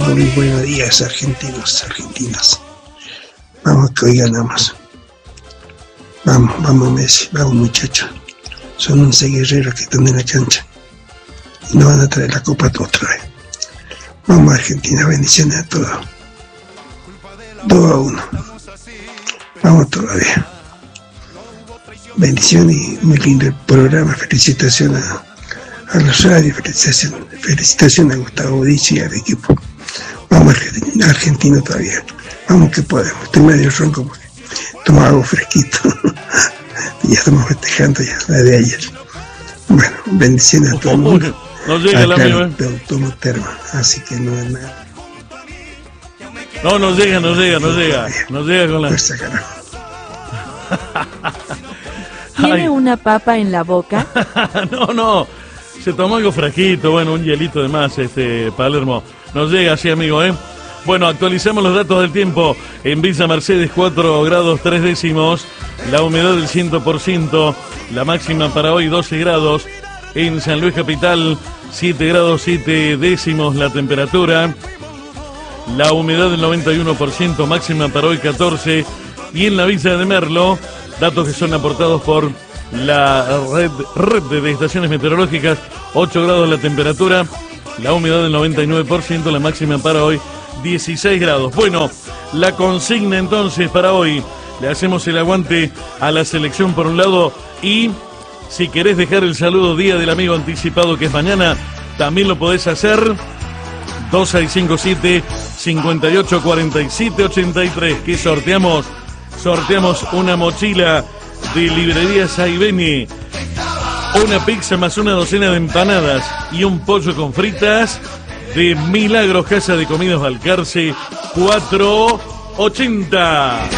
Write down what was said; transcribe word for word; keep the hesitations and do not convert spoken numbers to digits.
Muy buenos días, argentinos, argentinas. Vamos que hoy ganamos. Vamos, vamos Messi, vamos muchachos. Son once guerreros que están en la cancha. Y no van a traer la copa otra vez. Vamos Argentina, bendiciones a todos. dos a uno. Vamos todavía. Bendiciones y muy lindo el programa. Felicitaciones a, a los radios, felicitaciones, felicitaciones a Gustavo Dichi y al equipo. Vamos Argentina, Argentina todavía. Vamos que podemos. Estoy medio ronco porque tomo algo fresquito. Ya estamos festejando ya la de ayer. Bueno, bendiciones a todo el mundo. No llega el amigo, ¿eh? Tomo termo, así que no es nada. No, no llega, no llega, no llega. No llega con la... Fuerza, carajo. ¿Tiene Ay. una papa en la boca? No, no. Se tomó algo fresquito, bueno, un hielito de más, este, Palermo. Nos llega así, amigo, ¿eh? Bueno, actualizamos los datos del tiempo. En Villa Mercedes, cuatro grados tres décimos. La humedad del cien por ciento. La máxima para hoy, doce grados. En San Luis Capital, siete grados siete décimos la temperatura. La humedad del noventa y uno por ciento, máxima para hoy, catorce. Y en la Villa de Merlo, datos que son aportados por la red, red de estaciones meteorológicas, ocho grados la temperatura. La humedad del noventa y nueve por ciento, la máxima para hoy, dieciséis grados. Bueno, la consigna entonces para hoy, le hacemos el aguante a la selección por un lado y si querés dejar el saludo día del amigo anticipado que es mañana, también lo podés hacer. Dos seis cinco siete, cinco ocho cuatro siete ocho tres. ¿Qué sorteamos? Sorteamos una mochila de librería Saibeni, una pizza más una docena de empanadas y un pollo con fritas de Milagros Casa de Comidas Balcarce, cuatrocientos ochenta.